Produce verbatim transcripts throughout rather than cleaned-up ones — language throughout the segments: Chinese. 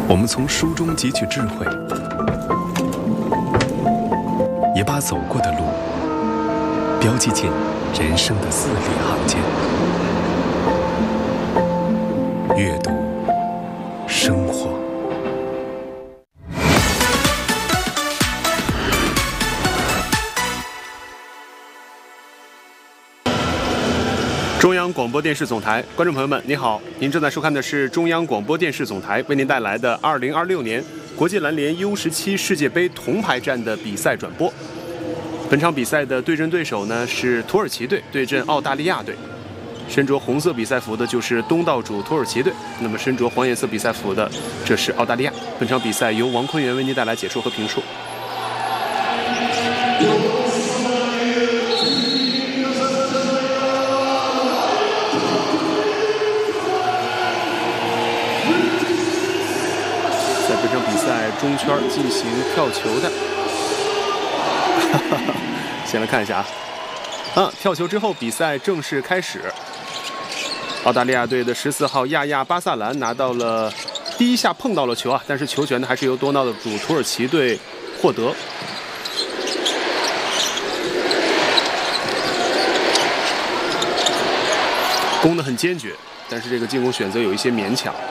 我们从书中汲取智慧，也把走过的路标记进人生的字里行间。阅读，生活。 中央广播电视总台观众朋友们，你好，您正在收看的是中央广播电视总台为您带来的二零二六年国际篮联 U 十七 世界杯铜牌战的比赛转播。本场比赛的对阵对手呢是土耳其队对阵澳大利亚队，身着红色比赛服的就是东道主土耳其队，那么身着黄颜色比赛服的这是澳大利亚。本场比赛由王坤元为您带来解说和评述。中圈进行跳球的，先来看一下啊，啊，跳球之后比赛正式开始。澳大利亚队的十四号亚亚巴萨兰拿到了第一下碰到了球啊，但是球权呢还是由多道主土耳其队获得。攻得很坚决，但是这个进攻选择有一些勉强。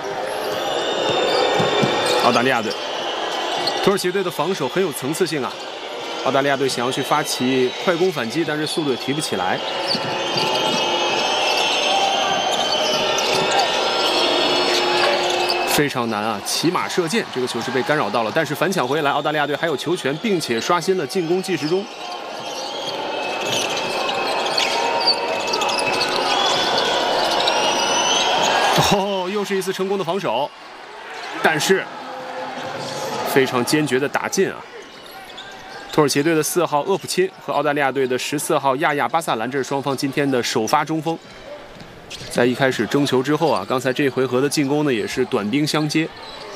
澳大利亚队，土耳其队的防守很有层次性啊。澳大利亚队想要去发起快攻反击，但是速度也提不起来。非常难啊！骑马射箭，这个球是被干扰到了，但是反抢回来，澳大利亚队还有球权，并且刷新了进攻计时中。哦，又是一次成功的防守，但是非常坚决的打进啊！土耳其队的四号厄普钦和澳大利亚队的十四号亚亚巴萨兰，这是双方今天的首发中锋。在一开始争球之后啊，刚才这回合的进攻呢也是短兵相接。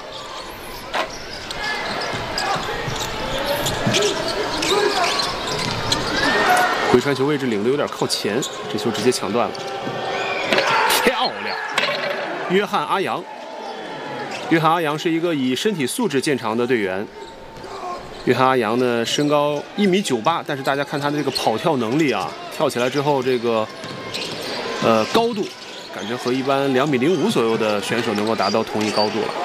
回传球位置领的有点靠前，这球直接抢断了，漂亮！约翰阿扬。约翰阿扬是一个以身体素质见长的队员。约翰阿扬呢，身高一米九八，但是大家看他的这个跑跳能力啊，跳起来之后这个呃高度，感觉和一般两米零五左右的选手能够达到同一高度了。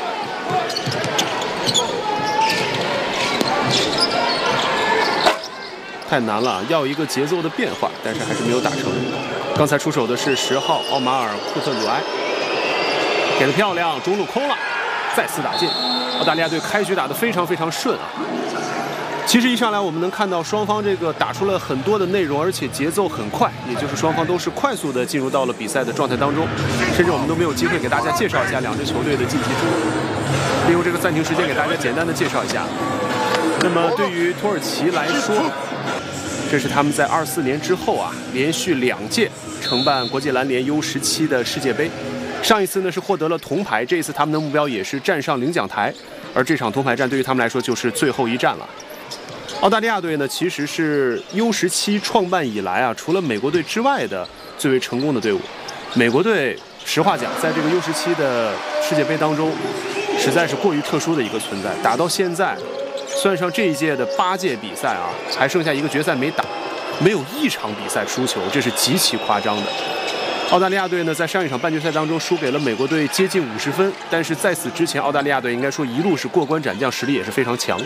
太难了，要一个节奏的变化，但是还是没有打成。刚才出手的是十号奥马尔库特鲁埃，给得漂亮，中路空了。再次打进，澳大利亚队开局打得非常非常顺啊！其实一上来我们能看到双方这个打出了很多的内容，而且节奏很快，也就是双方都是快速的进入到了比赛的状态当中，甚至我们都没有机会给大家介绍一下两支球队的晋级之路。利用这个暂停时间给大家简单的介绍一下。那么对于土耳其来说，这是他们在二四年之后啊，连续两届承办国际篮联 U 十七 的世界杯。上一次呢是获得了铜牌，这一次他们的目标也是站上领奖台，而这场铜牌战对于他们来说就是最后一战了。澳大利亚队呢其实是 U 十七 创办以来啊，除了美国队之外的最为成功的队伍。美国队实话讲，在这个 U 十七 的世界杯当中，实在是过于特殊的一个存在。打到现在，算上这一届的八届比赛啊，还剩下一个决赛没打，没有一场比赛输球，这是极其夸张的。澳大利亚队呢，在上一场半决赛当中输给了美国队接近五十分，但是在此之前，澳大利亚队应该说一路是过关斩将，实力也是非常强。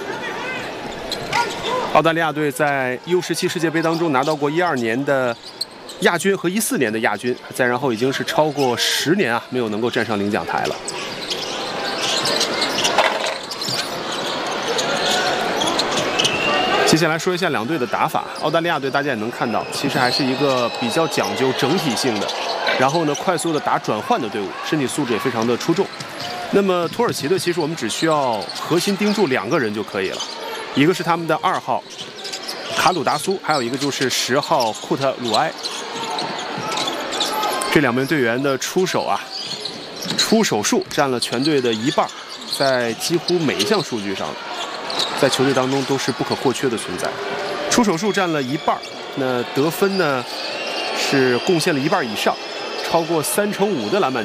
澳大利亚队在 U 十七 世界杯当中拿到过一二年的亚军和一四年的亚军，再然后已经是超过十年啊没有能够站上领奖台了。接下来说一下两队的打法。澳大利亚队大家也能看到，其实还是一个比较讲究整体性的，然后呢快速的打转换的队伍，身体素质也非常的出众。那么土耳其队其实我们只需要核心盯住两个人就可以了，一个是他们的二号卡鲁达苏，还有一个就是十号库特鲁埃。这两名队员的出手啊，出手数占了全队的一半，在几乎每一项数据上，在球队当中都是不可或缺的存在。出手数占了一半，那得分呢是贡献了一半以上，超过三成五的篮板